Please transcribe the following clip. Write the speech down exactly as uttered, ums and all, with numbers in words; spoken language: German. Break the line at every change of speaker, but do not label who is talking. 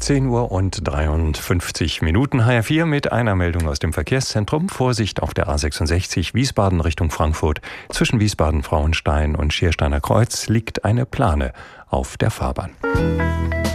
zehn Uhr und dreiundfünfzig Minuten. H R vier mit einer Meldung aus dem Verkehrszentrum. Vorsicht auf der A sechsundsechzig Wiesbaden Richtung Frankfurt. Zwischen Wiesbaden-Frauenstein und Schiersteiner Kreuz liegt eine Plane auf der Fahrbahn.